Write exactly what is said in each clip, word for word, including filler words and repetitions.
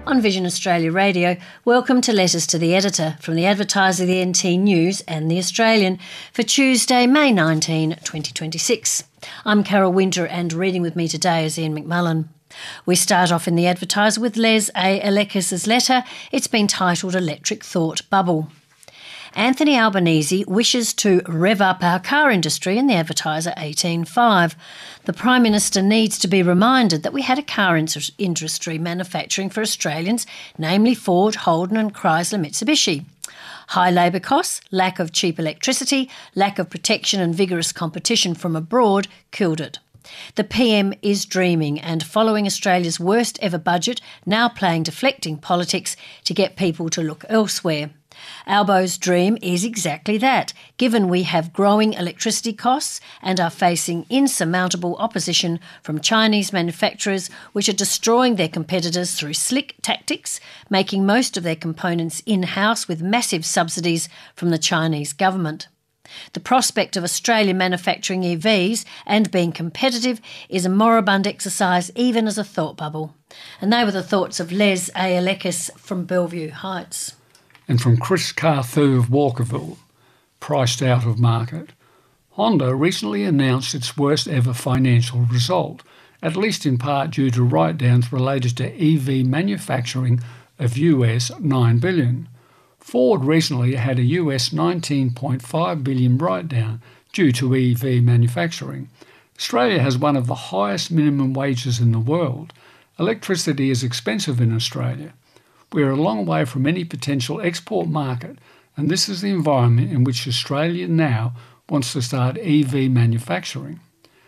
On Vision Australia Radio, welcome to Letters to the Editor from the Advertiser, the N T News and the Australian for Tuesday, May nineteenth, twenty twenty-six. I'm Carol Winter and reading with me today is Ian McMullen. We start off in the Advertiser with Les A. Alekis' letter. It's been titled Electric Thought Bubble. Anthony Albanese wishes to rev up our car industry in the Advertiser eighteen five. The Prime Minister needs to be reminded that we had a car industry manufacturing for Australians, namely Ford, Holden and Chrysler Mitsubishi. High labour costs, lack of cheap electricity, lack of protection and vigorous competition from abroad killed it. The P M is dreaming and following Australia's worst ever budget, now playing deflecting politics to get people to look elsewhere. Albo's dream is exactly that, given we have growing electricity costs and are facing insurmountable opposition from Chinese manufacturers which are destroying their competitors through slick tactics, making most of their components in-house with massive subsidies from the Chinese government. The prospect of Australia manufacturing E Vs and being competitive is a moribund exercise even as a thought bubble. And they were the thoughts of Les A. Alekis from Bellevue Heights. And from Chris Carthew of Walkerville, priced out of market. Honda recently announced its worst ever financial result, at least in part due to write-downs related to E V manufacturing of U S nine billion dollars. Ford recently had a U S nineteen point five billion dollars write-down due to E V manufacturing. Australia has one of the highest minimum wages in the world. Electricity is expensive in Australia. We are a long way from any potential export market, and this is the environment in which Australia now wants to start E V manufacturing.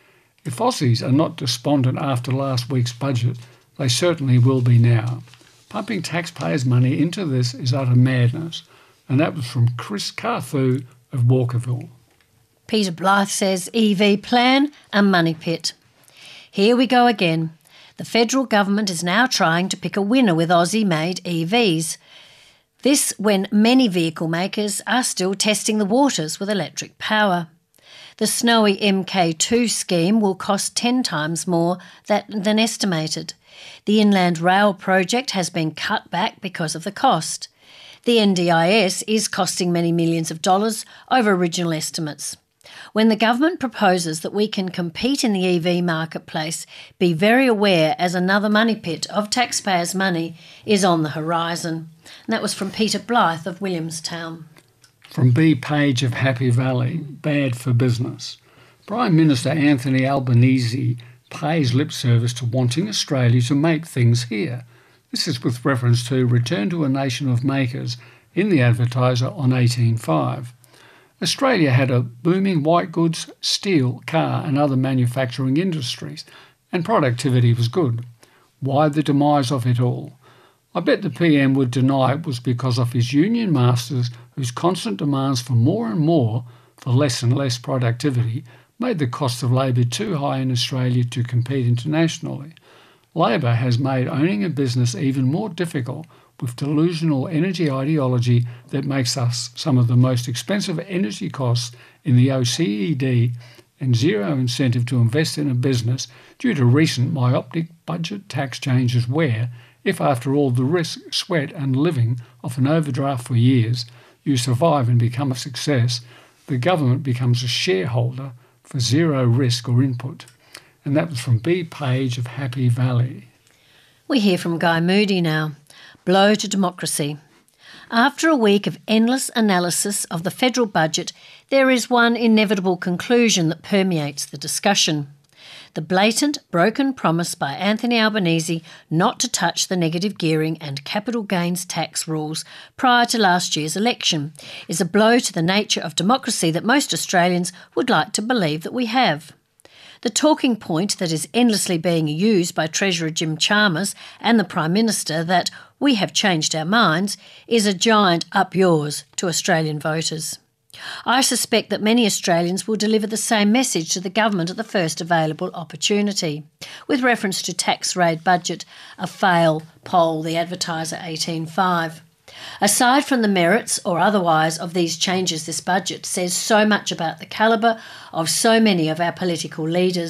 If Aussies are not despondent after last week's budget, they certainly will be now. Pumping taxpayers' money into this is utter madness, and that was from Chris Carthew of Walkerville. Peter Blythe says E V plan, a money pit. Here we go again. The federal government is now trying to pick a winner with Aussie-made E Vs. This when many vehicle makers are still testing the waters with electric power. The snowy M K two scheme will cost ten times more that, than estimated. The Inland Rail project has been cut back because of the cost. The N D I S is costing many millions of dollars over original estimates. When the government proposes that we can compete in the E V marketplace, be very aware as another money pit of taxpayers' money is on the horizon. And that was from Peter Blythe of Williamstown. From B. Page of Happy Valley, bad for business. Prime Minister Anthony Albanese pays lip service to wanting Australia to make things here. This is with reference to Return to a Nation of Makers in the Advertiser on eighteen five. Australia had a booming white goods, steel, car and other manufacturing industries, and productivity was good. Why the demise of it all? I bet the P M would deny it was because of his union masters whose constant demands for more and more, for less and less productivity, made the cost of labour too high in Australia to compete internationally. Labor has made owning a business even more difficult with delusional energy ideology that makes us some of the most expensive energy costs in the O C E D and zero incentive to invest in a business due to recent myopic budget tax changes where, if after all the risk, sweat and living of an overdraft for years, you survive and become a success, the government becomes a shareholder for zero risk or input. And that was from B. Page of Happy Valley. We hear from Guy Moody now. Blow to democracy. After a week of endless analysis of the federal budget, there is one inevitable conclusion that permeates the discussion. The blatant, broken promise by Anthony Albanese not to touch the negative gearing and capital gains tax rules prior to last year's election is a blow to the nature of democracy that most Australians would like to believe that we have. The talking point that is endlessly being used by Treasurer Jim Chalmers and the Prime Minister that we have changed our minds is a giant up yours to Australian voters. I suspect that many Australians will deliver the same message to the government at the first available opportunity. With reference to tax raid budget, a fail poll, the Advertiser eighteen five. Aside from the merits or otherwise of these changes, this budget says so much about the calibre of so many of our political leaders.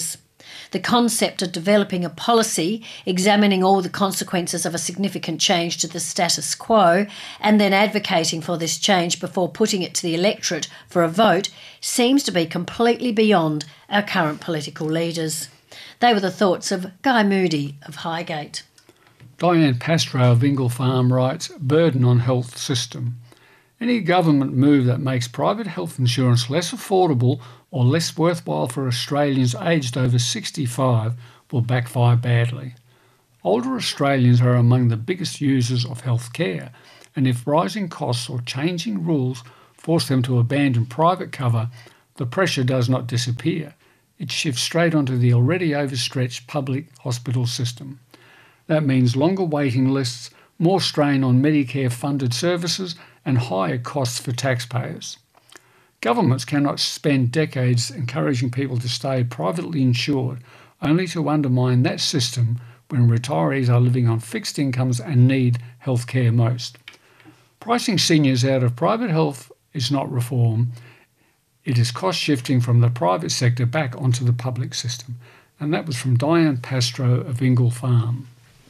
The concept of developing a policy, examining all the consequences of a significant change to the status quo, and then advocating for this change before putting it to the electorate for a vote, seems to be completely beyond our current political leaders. They were the thoughts of Guy Moody of Highgate. Diane Pastro of Ingle Farm writes, burden on health system. Any government move that makes private health insurance less affordable or less worthwhile for Australians aged over sixty-five will backfire badly. Older Australians are among the biggest users of health care, and if rising costs or changing rules force them to abandon private cover, the pressure does not disappear. It shifts straight onto the already overstretched public hospital system. That means longer waiting lists, more strain on Medicare-funded services, and higher costs for taxpayers. Governments cannot spend decades encouraging people to stay privately insured, only to undermine that system when retirees are living on fixed incomes and need health care most. Pricing seniors out of private health is not reform. It is cost shifting from the private sector back onto the public system. And that was from Diane Pastro of Ingle Farm.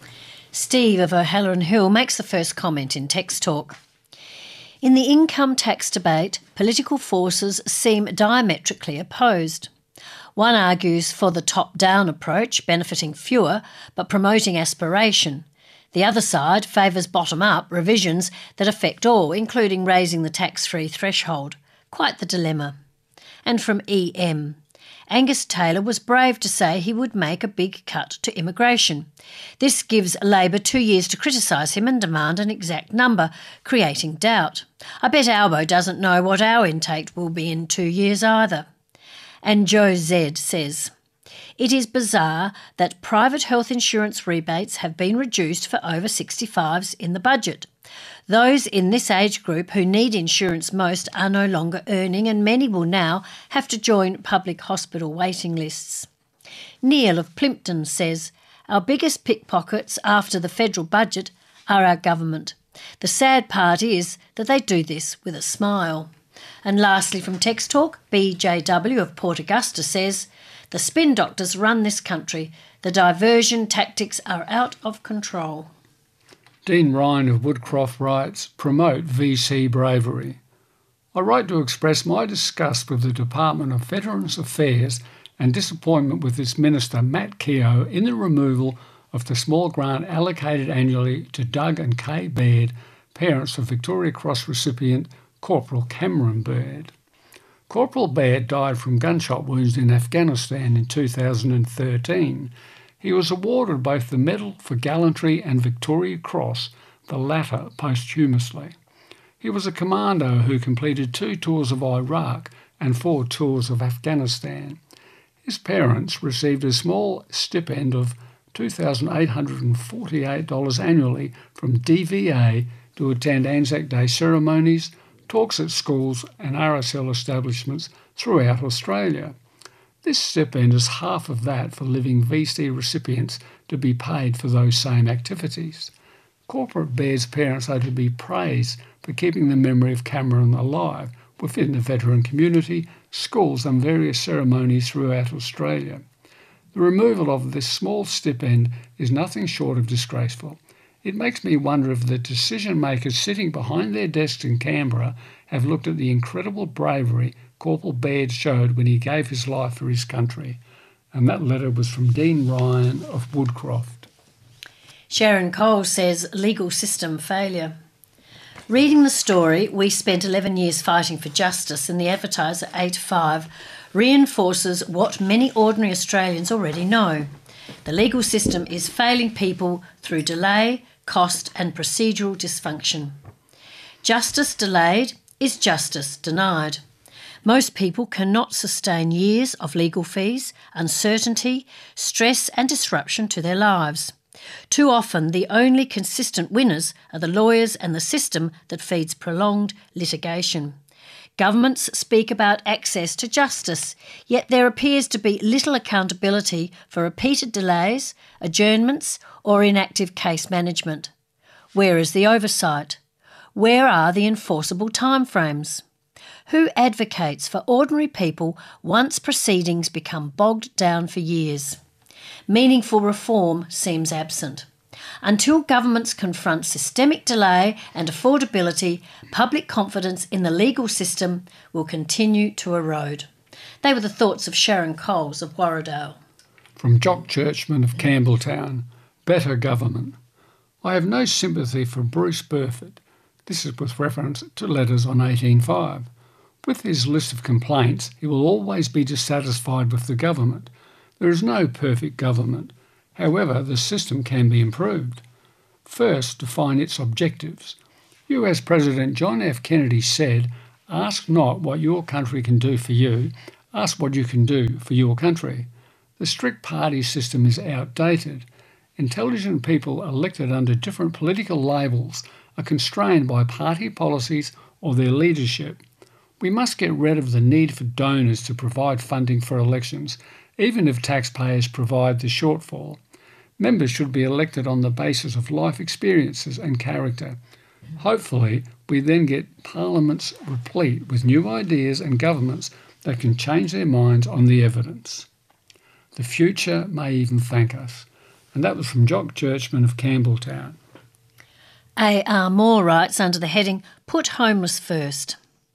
Steve of O'Halloran Hill makes the first comment in Text Talk. In the income tax debate, political forces seem diametrically opposed. One argues for the top-down approach, benefiting fewer but promoting aspiration. The other side favours bottom-up revisions that affect all, including raising the tax-free threshold. Quite the dilemma. And from E M. Angus Taylor was brave to say he would make a big cut to immigration. This gives Labor two years to criticise him and demand an exact number, creating doubt. I bet Albo doesn't know what our intake will be in two years either. And Joe Z says, it is bizarre that private health insurance rebates have been reduced for over sixty-fives in the budget. Those in this age group who need insurance most are no longer earning, and many will now have to join public hospital waiting lists. Neil of Plympton says, our biggest pickpockets after the federal budget are our government. The sad part is that they do this with a smile. And lastly from Text Talk, B J W of Port Augusta says, the spin doctors run this country. The diversion tactics are out of control. Dean Ryan of Woodcroft writes, promote V C bravery. I write to express my disgust with the Department of Veterans Affairs and disappointment with its Minister Matt Keogh in the removal of the small grant allocated annually to Doug and Kay Baird, parents of Victoria Cross recipient Corporal Cameron Baird. Corporal Baird died from gunshot wounds in Afghanistan in two thousand thirteen. He was awarded both the Medal for Gallantry and Victoria Cross, the latter posthumously. He was a commando who completed two tours of Iraq and four tours of Afghanistan. His parents received a small stipend of two thousand eight hundred forty-eight dollars annually from D V A to attend Anzac Day ceremonies, talks at schools and R S L establishments throughout Australia. This stipend is half of that for living V C recipients to be paid for those same activities. Corporal Baird's parents are to be praised for keeping the memory of Cameron alive within the veteran community, schools and various ceremonies throughout Australia. The removal of this small stipend is nothing short of disgraceful. It makes me wonder if the decision makers sitting behind their desks in Canberra have looked at the incredible bravery Corporal Baird showed when he gave his life for his country. And that letter was from Dean Ryan of Woodcroft. Sharon Cole says, legal system failure. Reading the story, we spent eleven years fighting for justice, and the Advertiser eight five reinforces what many ordinary Australians already know. The legal system is failing people through delay, cost and procedural dysfunction. Justice delayed is justice denied. Most people cannot sustain years of legal fees, uncertainty, stress and disruption to their lives. Too often, the only consistent winners are the lawyers and the system that feeds prolonged litigation. Governments speak about access to justice, yet there appears to be little accountability for repeated delays, adjournments or inactive case management. Where is the oversight? Where are the enforceable timeframes? Who advocates for ordinary people once proceedings become bogged down for years? Meaningful reform seems absent. Until governments confront systemic delay and affordability, public confidence in the legal system will continue to erode. They were the thoughts of Sharon Coles of Warradale. From Jock Churchman of Campbelltown, better government. I have no sympathy for Bruce Burford. This is with reference to letters on eighteen five. With his list of complaints, he will always be dissatisfied with the government. There is no perfect government. However, the system can be improved. First, define its objectives. U S President John F. Kennedy said, "Ask not what your country can do for you, ask what you can do for your country." The strict party system is outdated. Intelligent people elected under different political labels are constrained by party policies or their leadership. We must get rid of the need for donors to provide funding for elections, even if taxpayers provide the shortfall. Members should be elected on the basis of life experiences and character. Hopefully, we then get parliaments replete with new ideas and governments that can change their minds on the evidence. The future may even thank us. And that was from Jock Churchman of Campbelltown. A R Moore writes under the heading, Put Homeless First.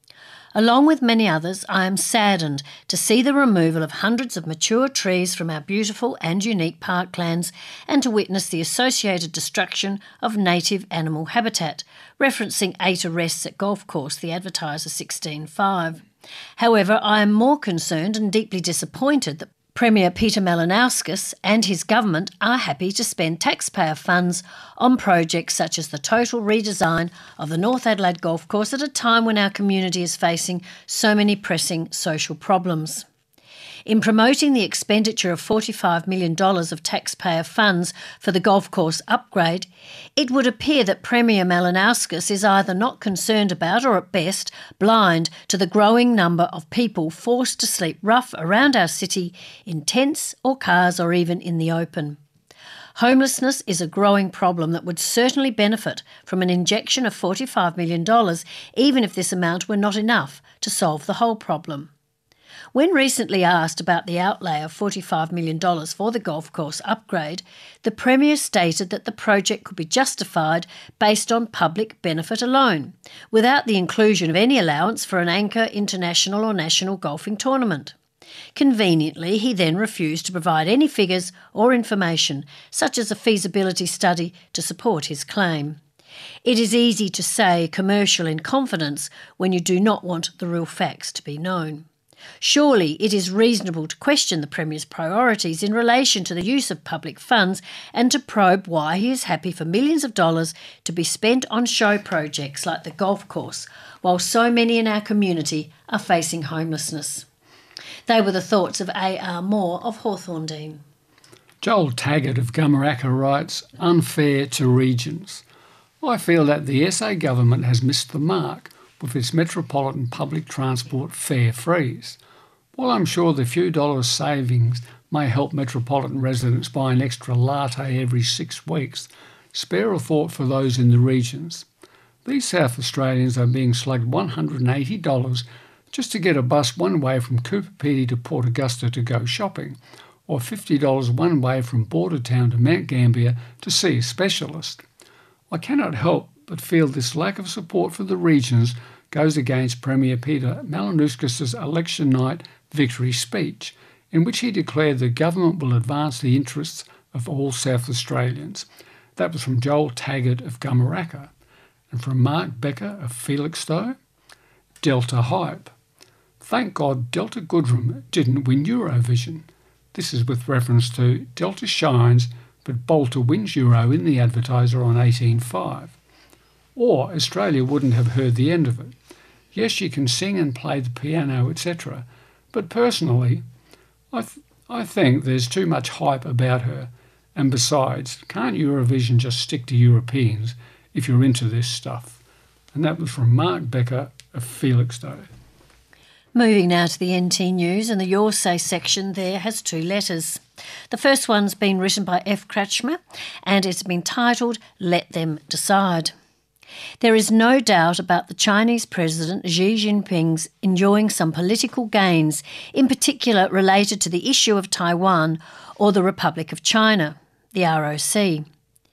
Along with many others, I am saddened to see the removal of hundreds of mature trees from our beautiful and unique parklands and to witness the associated destruction of native animal habitat, referencing eight arrests at golf course, the Advertiser sixteen five. However, I am more concerned and deeply disappointed that Premier Peter Malinauskas and his government are happy to spend taxpayer funds on projects such as the total redesign of the North Adelaide Golf Course at a time when our community is facing so many pressing social problems. In promoting the expenditure of forty-five million dollars of taxpayer funds for the golf course upgrade, it would appear that Premier Malinauskas is either not concerned about or at best blind to the growing number of people forced to sleep rough around our city in tents or cars or even in the open. Homelessness is a growing problem that would certainly benefit from an injection of forty-five million dollars, even if this amount were not enough to solve the whole problem. When recently asked about the outlay of forty-five million dollars for the golf course upgrade, the Premier stated that the project could be justified based on public benefit alone, without the inclusion of any allowance for an anchor international or national golfing tournament. Conveniently, he then refused to provide any figures or information, such as a feasibility study, to support his claim. It is easy to say commercial in confidence when you do not want the real facts to be known. Surely it is reasonable to question the Premier's priorities in relation to the use of public funds and to probe why he is happy for millions of dollars to be spent on show projects like the golf course, while so many in our community are facing homelessness. They were the thoughts of A R Moore of Hawthorndean. Joel Taggart of Gumaraka writes, Unfair to regions. I feel that the S A government has missed the mark with its metropolitan public transport fare freeze. While I'm sure the few dollars savings may help metropolitan residents buy an extra latte every six weeks, spare a thought for those in the regions. These South Australians are being slugged one hundred eighty dollars just to get a bus one way from Cooper Pedy to Port Augusta to go shopping, or fifty dollars one way from Bordertown to Mount Gambier to see a specialist. I cannot help but feel this lack of support for the regions goes against Premier Peter Malinauskas' election night victory speech, in which he declared the government will advance the interests of all South Australians. That was from Joel Taggart of Gumaraka. And from Mark Becker of Felixstowe, Delta Hype. Thank God Delta Goodrem didn't win Eurovision. This is with reference to Delta shines, but Bolter wins Euro in the Advertiser on eighteen five. Or Australia wouldn't have heard the end of it. Yes, she can sing and play the piano, et cetera. But personally, I, th- I think there's too much hype about her. And besides, can't Eurovision just stick to Europeans if you're into this stuff? And that was from Mark Becker of Felixstowe. Moving now to the N T News, and the Your Say section there has two letters. The first one's been written by F. Kratchmer, and it's been titled Let Them Decide. There is no doubt about the Chinese President Xi Jinping's enjoying some political gains, in particular related to the issue of Taiwan or the Republic of China, the R O C.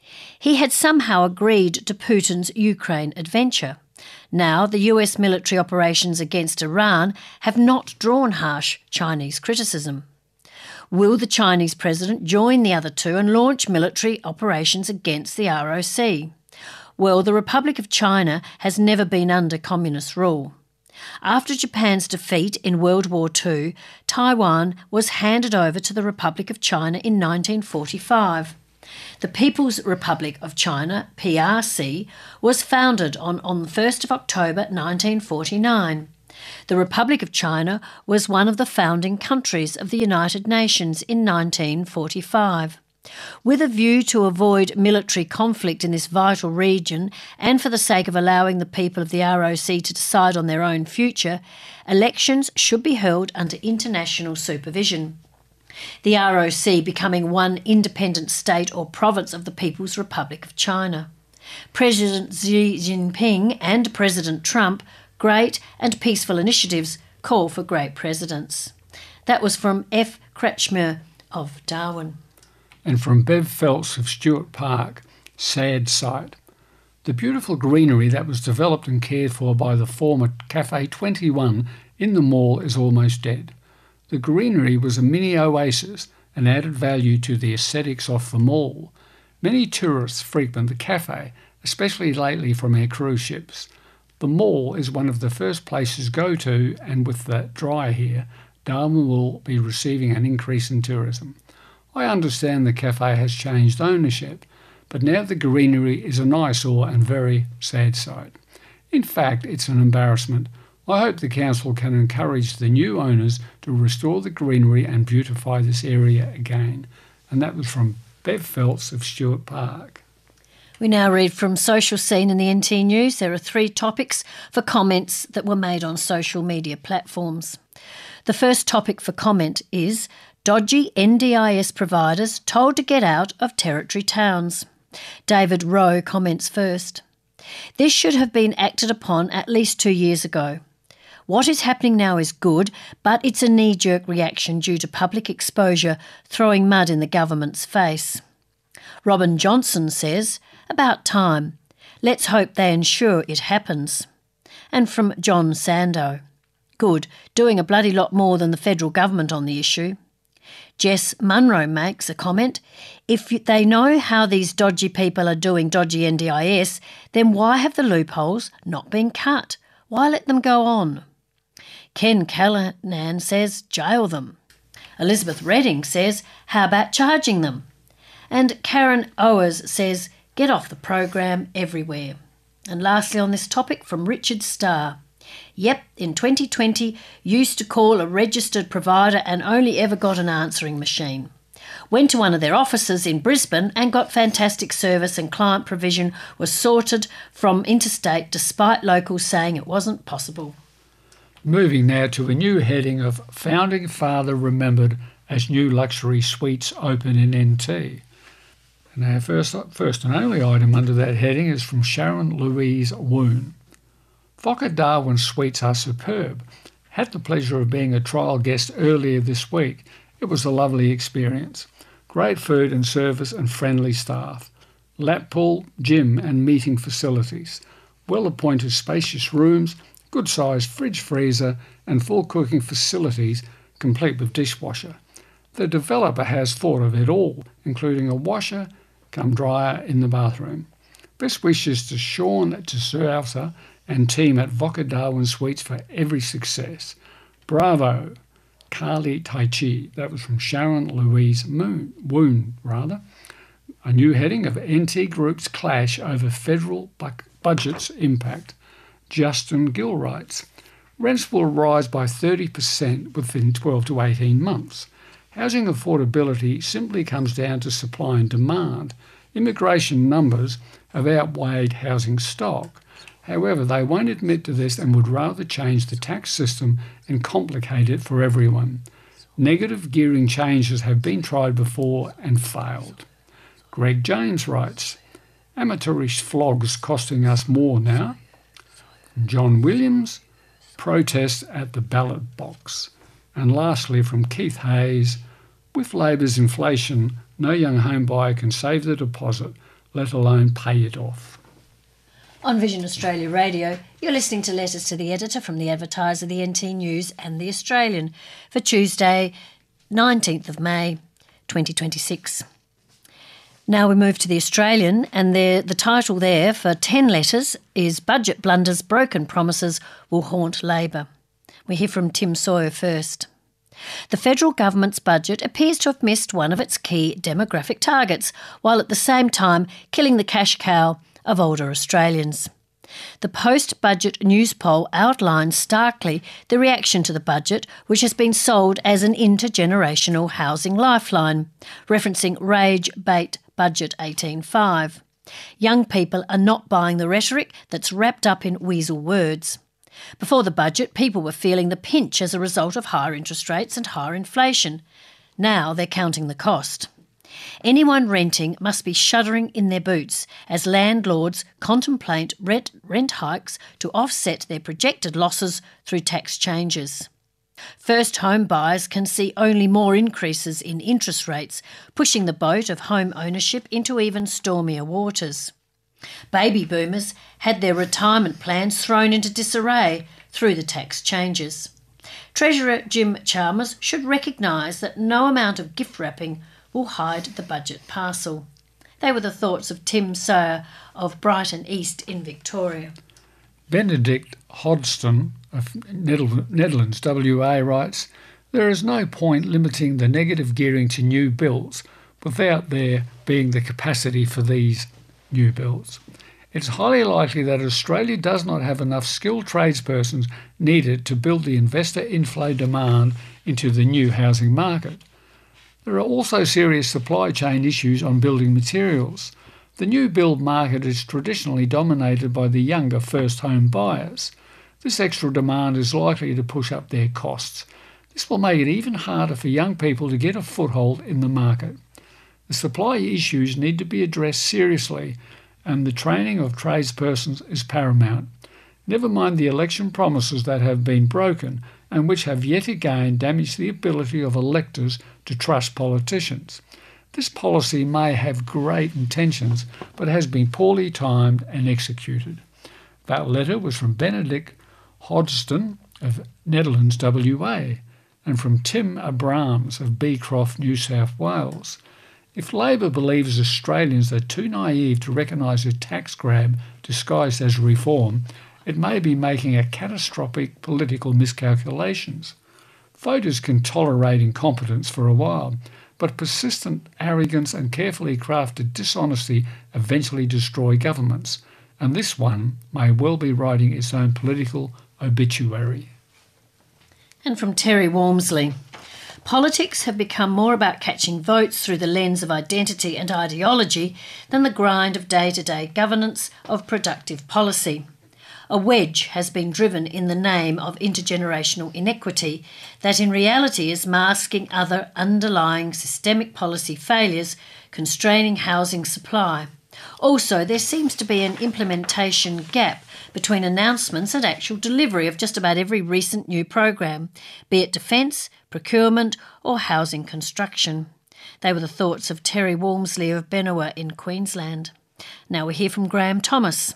He had somehow agreed to Putin's Ukraine adventure. Now, the U S military operations against Iran have not drawn harsh Chinese criticism. Will the Chinese president join the other two and launch military operations against the R O C? Well, the Republic of China has never been under communist rule. After Japan's defeat in World War Two, Taiwan was handed over to the Republic of China in nineteen forty-five. The People's Republic of China, P R C, was founded on, on the first of October nineteen forty-nine. The Republic of China was one of the founding countries of the United Nations in nineteen forty-five. With a view to avoid military conflict in this vital region and for the sake of allowing the people of the R O C to decide on their own future, elections should be held under international supervision. The R O C becoming one independent state or province of the People's Republic of China. President Xi Jinping and President Trump, great and peaceful initiatives call for great presidents. That was from F. Kretschmer of Darwin. And from Bev Phelps of Stuart Park, sad sight. The beautiful greenery that was developed and cared for by the former Cafe twenty-one in the mall is almost dead. The greenery was a mini oasis and added value to the aesthetics of the mall. Many tourists frequent the cafe, especially lately from our cruise ships. The mall is one of the first places to go to, and with the dry here, Darwin will be receiving an increase in tourism. I understand the cafe has changed ownership, but now the greenery is an eyesore and very sad sight. In fact, it's an embarrassment. I hope the council can encourage the new owners to restore the greenery and beautify this area again. And that was from Bev Phelps of Stuart Park. We now read from Social Scene in the N T News. There are three topics for comments that were made on social media platforms. The first topic for comment is dodgy N D I S providers told to get out of territory towns. David Rowe comments first. This should have been acted upon at least two years ago. What is happening now is good, but it's a knee-jerk reaction due to public exposure throwing mud in the government's face. Robin Johnson says, about time. Let's hope they ensure it happens. And from John Sando. Good, doing a bloody lot more than the federal government on the issue. Jess Munro makes a comment. If they know how these dodgy people are doing dodgy N D I S, then why have the loopholes not been cut? Why let them go on? Ken Callanan says, jail them. Elizabeth Redding says, how about charging them? And Karen Owers says, get off the program everywhere. And lastly on this topic from Richard Starr. Yep, in twenty twenty, used to call a registered provider and only ever got an answering machine. Went to one of their offices in Brisbane and got fantastic service, and client provision was sorted from interstate despite locals saying it wasn't possible. Moving now to a new heading of Founding Father Remembered as New Luxury Suites Open in N T. And our first, first and only item under that heading is from Sharon Louise Woon. Fokker Darwin Suites are superb. Had the pleasure of being a trial guest earlier this week. It was a lovely experience. Great food and service and friendly staff. Lap pool, gym and meeting facilities. Well-appointed spacious rooms, good-sized fridge freezer and full cooking facilities complete with dishwasher. The developer has thought of it all, including a washer cum dryer in the bathroom. Best wishes to Sean DeSousa and team at Fokker Darwin Suites for every success. Bravo, Carly Tai Chi. That was from Sharon Louise Moon, Woon. Rather. A new heading of N T Group's clash over federal bu- budget's impact. Justin Gill writes, rents will rise by thirty percent within twelve to eighteen months. Housing affordability simply comes down to supply and demand. Immigration numbers have outweighed housing stock. However, they won't admit to this and would rather change the tax system and complicate it for everyone. Negative gearing changes have been tried before and failed. Greg James writes, Amateurish flogs costing us more now. John Williams, protest at the ballot box. And lastly, from Keith Hayes, with Labor's inflation, no young home buyer can save the deposit, let alone pay it off. On Vision Australia Radio, you're listening to Letters to the Editor from the Advertiser, the N T News and the Australian for Tuesday, nineteenth of May, twenty twenty-six. Now we move to the Australian, and the, the title there for ten letters is Budget Blunders, Broken Promises Will Haunt Labor. We hear from Tim Sawyer first. The federal government's budget appears to have missed one of its key demographic targets, while at the same time killing the cash cow of older Australians. The post-budget news poll outlines starkly the reaction to the budget, which has been sold as an intergenerational housing lifeline, referencing Rage Bait Budget eighteen five. Young people are not buying the rhetoric that's wrapped up in weasel words. Before the budget, people were feeling the pinch as a result of higher interest rates and higher inflation. Now they're counting the cost. Anyone renting must be shuddering in their boots as landlords contemplate rent, rent hikes to offset their projected losses through tax changes. First home buyers can see only more increases in interest rates, pushing the boat of home ownership into even stormier waters. Baby boomers had their retirement plans thrown into disarray through the tax changes. Treasurer Jim Chalmers should recognise that no amount of gift wrapping will hide the budget parcel. They were the thoughts of Tim Sawyer of Brighton East in Victoria. Benedict Hodgson of Netherlands W A writes, there is no point limiting the negative gearing to new builds without there being the capacity for these new builds. It's highly likely that Australia does not have enough skilled tradespersons needed to build the investor inflow demand into the new housing market. There are also serious supply chain issues on building materials. The new build market is traditionally dominated by the younger first home buyers. This extra demand is likely to push up their costs. This will make it even harder for young people to get a foothold in the market. The supply issues need to be addressed seriously, and the training of tradespersons is paramount. Never mind the election promises that have been broken and which have yet again damaged the ability of electors to trust politicians. This policy may have great intentions, but has been poorly timed and executed. That letter was from Benedict Hodgson of Netherlands W A and from Tim Abrams of Beecroft, New South Wales. If Labor believes Australians are too naive to recognise a tax grab disguised as reform, it may be making a catastrophic political miscalculations. Voters can tolerate incompetence for a while, but persistent arrogance and carefully crafted dishonesty eventually destroy governments, and this one may well be writing its own political obituary. And from Terry Walmsley, politics have become more about catching votes through the lens of identity and ideology than the grind of day-to-day governance of productive policy. A wedge has been driven in the name of intergenerational inequity that in reality is masking other underlying systemic policy failures constraining housing supply. Also, there seems to be an implementation gap between announcements and actual delivery of just about every recent new program, be it defence, procurement or housing construction. They were the thoughts of Terry Walmsley of Benowa in Queensland. Now we hear from Graham Thomas.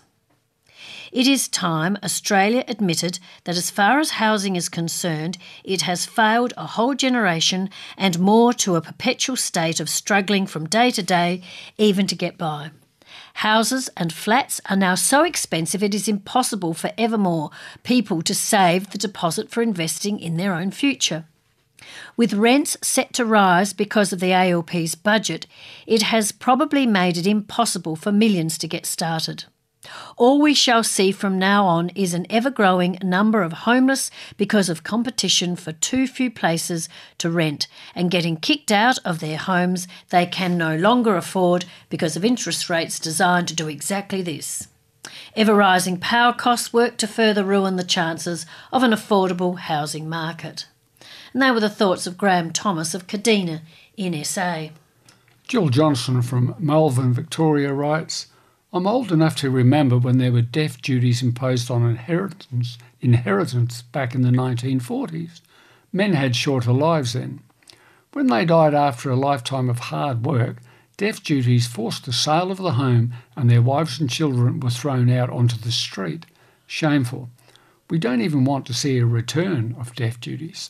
It is time Australia admitted that as far as housing is concerned, it has failed a whole generation and more to a perpetual state of struggling from day to day, even to get by. Houses and flats are now so expensive it is impossible for ever more people to save the deposit for investing in their own future. With rents set to rise because of the A L P's budget, it has probably made it impossible for millions to get started. All we shall see from now on is an ever-growing number of homeless because of competition for too few places to rent and getting kicked out of their homes they can no longer afford because of interest rates designed to do exactly this. Ever-rising power costs work to further ruin the chances of an affordable housing market. And they were the thoughts of Graham Thomas of Kadina in S A. Jill Johnson from Melbourne, Victoria writes, I'm old enough to remember when there were death duties imposed on inheritance, inheritance back in the nineteen forties. Men had shorter lives then. When they died after a lifetime of hard work, death duties forced the sale of the home and their wives and children were thrown out onto the street. Shameful. We don't even want to see a return of death duties.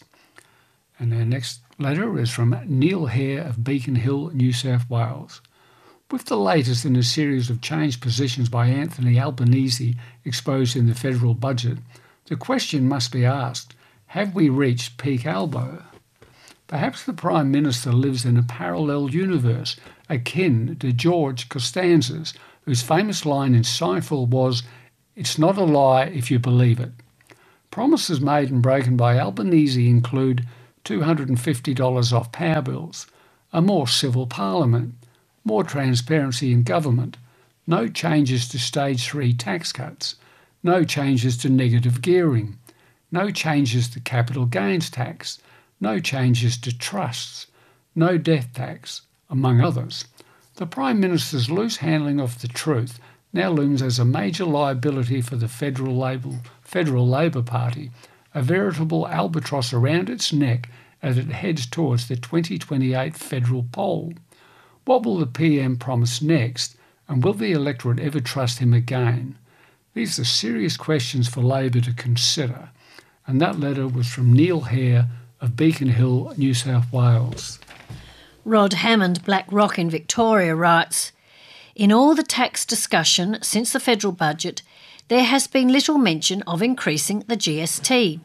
And our next letter is from Neil Hare of Beacon Hill, New South Wales. With the latest in a series of changed positions by Anthony Albanese exposed in the federal budget, the question must be asked, have we reached peak Albo? Perhaps the Prime Minister lives in a parallel universe akin to George Costanza's, whose famous line in Seinfeld was, "It's not a lie if you believe it." Promises made and broken by Albanese include two hundred fifty dollars off power bills, a more civil parliament, more transparency in government, no changes to stage three tax cuts, no changes to negative gearing, no changes to capital gains tax, no changes to trusts, no death tax, among others. The Prime Minister's loose handling of the truth now looms as a major liability for the Federal Labor, Federal Labor Party, a veritable albatross around its neck as it heads towards the twenty twenty-eight federal poll. What will the P M promise next, and will the electorate ever trust him again? These are serious questions for Labor to consider. And that letter was from Neil Hare of Beacon Hill, New South Wales. Rod Hammond, Black Rock in Victoria, writes, "In all the tax discussion since the federal budget, there has been little mention of increasing the G S T.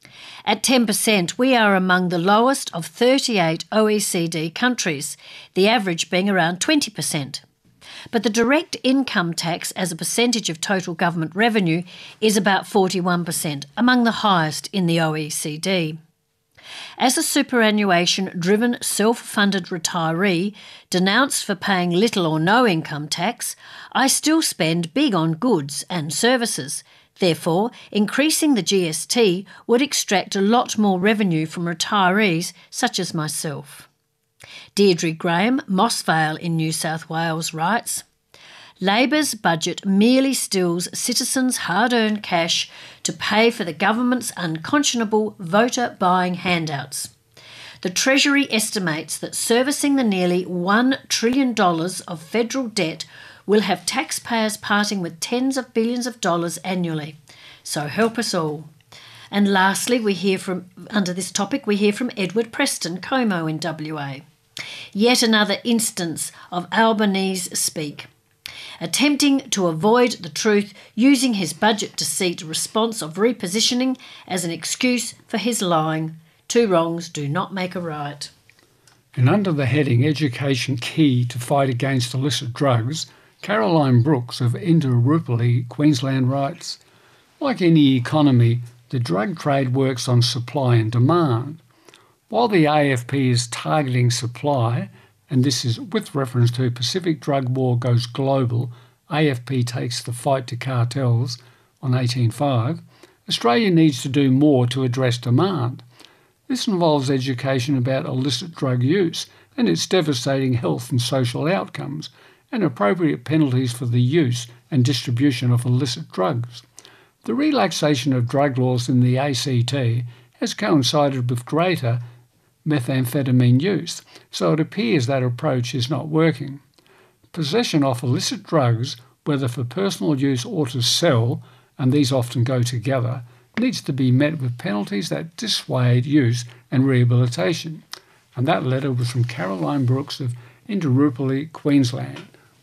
At ten percent, we are among the lowest of thirty-eight O E C D countries, the average being around twenty percent. But the direct income tax as a percentage of total government revenue is about forty-one percent, among the highest in the O E C D. As a superannuation-driven, self-funded retiree, denounced for paying little or no income tax, I still spend big on goods and services. Therefore, increasing the G S T would extract a lot more revenue from retirees such as myself." Deirdre Graham, Moss Vale in New South Wales, writes, "Labor's budget merely steals citizens' hard-earned cash to pay for the government's unconscionable voter-buying handouts. The Treasury estimates that servicing the nearly one trillion dollars of federal debt will have taxpayers parting with tens of billions of dollars annually. So help us all." And lastly, we hear from, under this topic, we hear from Edward Preston, Como in W A. Yet another instance of Albanese speak. Attempting to avoid the truth, using his budget deceit response of repositioning as an excuse for his lying. Two wrongs do not make a right. And under the heading Education Key to Fight Against Illicit Drugs, Caroline Brooks of Indooroopilly, Queensland, writes, "Like any economy, the drug trade works on supply and demand. While the A F P is targeting supply, and this is with reference to Pacific Drug War Goes Global, A F P Takes the Fight to Cartels on eighteen five, Australia needs to do more to address demand. This involves education about illicit drug use and its devastating health and social outcomes, and appropriate penalties for the use and distribution of illicit drugs. The relaxation of drug laws in the A C T has coincided with greater methamphetamine use, so it appears that approach is not working. Possession of illicit drugs, whether for personal use or to sell, and these often go together, needs to be met with penalties that dissuade use and rehabilitation." And that letter was from Caroline Brooks of Indooroopilly, Queensland.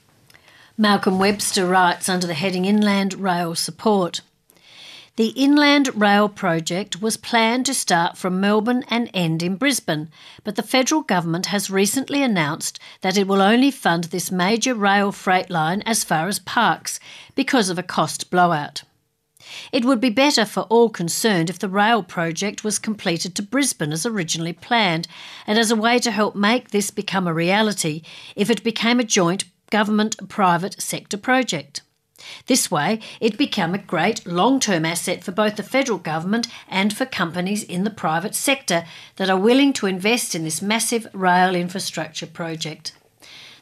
Malcolm Webster writes under the heading Inland Rail Support. "The Inland Rail project was planned to start from Melbourne and end in Brisbane, but the federal government has recently announced that it will only fund this major rail freight line as far as Parkes because of a cost blowout. It would be better for all concerned if the rail project was completed to Brisbane as originally planned, and as a way to help make this become a reality, if it became a joint government-private sector project. This way, it became a great long-term asset for both the federal government and for companies in the private sector that are willing to invest in this massive rail infrastructure project.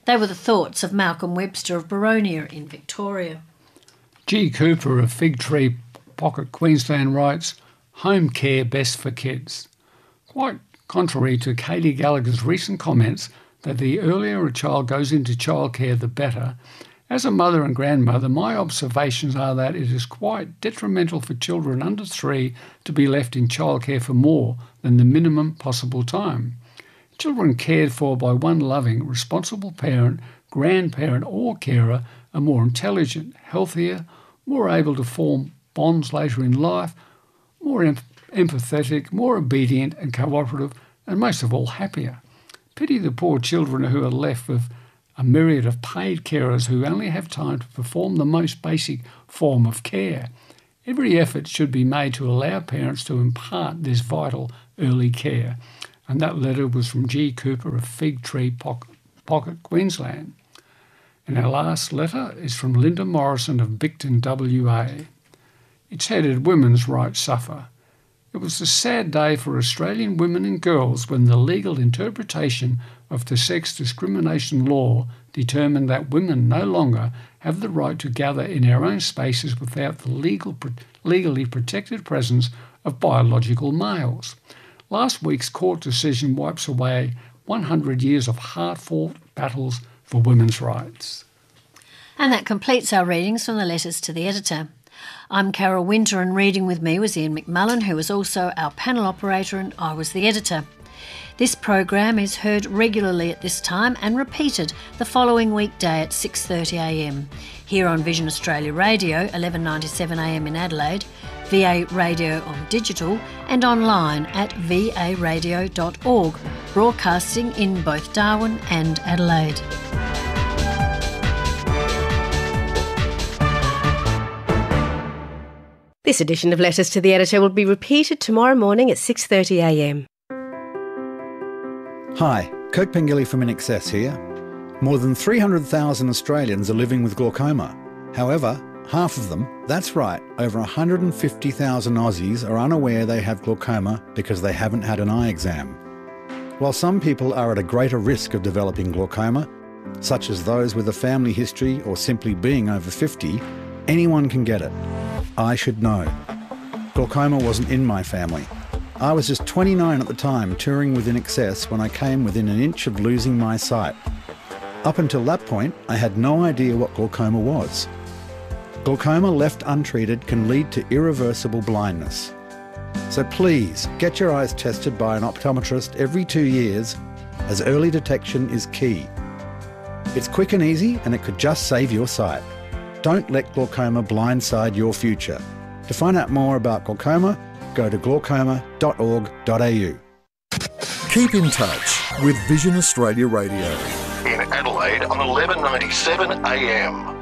They were the thoughts of Malcolm Webster of Boronia in Victoria. G. Cooper of Fig Tree Pocket, Queensland writes, home care best for kids. Quite contrary to Katie Gallagher's recent comments that the earlier a child goes into childcare, the better, as a mother and grandmother, my observations are that it is quite detrimental for children under three to be left in childcare for more than the minimum possible time. Children cared for by one loving, responsible parent, grandparent or carer are more intelligent, healthier, more able to form bonds later in life, more em- empathetic, more obedient and cooperative, and most of all happier. Pity the poor children who are left with a myriad of paid carers who only have time to perform the most basic form of care. Every effort should be made to allow parents to impart this vital early care. And that letter was from G. Cooper of Fig Tree Pocket, Pocket, Queensland. And our last letter is from Linda Morrison of Bicton, W A. It's headed Women's Rights Suffer. It was a sad day for Australian women and girls when the legal interpretation of the sex discrimination law determined that women no longer have the right to gather in our own spaces without the legal, legally protected presence of biological males. Last week's court decision wipes away one hundred years of hard-fought battles for women's rights. And that completes our readings from the letters to the editor. I'm Carol Winter, and reading with me was Ian McMullen, who was also our panel operator, and I was the editor. This program is heard regularly at this time and repeated the following weekday at six thirty a m here on Vision Australia Radio, eleven ninety-seven a m in Adelaide, V A Radio on digital, and online at v a radio dot org, broadcasting in both Darwin and Adelaide. This edition of Letters to the Editor will be repeated tomorrow morning at six thirty a m. Hi, Kirk Pengilly from In Excess here. More than three hundred thousand Australians are living with glaucoma. However, half of them, that's right, over one hundred fifty thousand Aussies are unaware they have glaucoma because they haven't had an eye exam. While some people are at a greater risk of developing glaucoma, such as those with a family history or simply being over fifty, anyone can get it. I should know. Glaucoma wasn't in my family. I was just twenty-nine at the time, touring with In Excess when I came within an inch of losing my sight. Up until that point, I had no idea what glaucoma was. Glaucoma left untreated can lead to irreversible blindness. So please, get your eyes tested by an optometrist every two years, as early detection is key. It's quick and easy, and it could just save your sight. Don't let glaucoma blindside your future. To find out more about glaucoma, go to glaucoma dot org dot a u. Keep in touch with Vision Australia Radio. In Adelaide on eleven ninety-seven a m.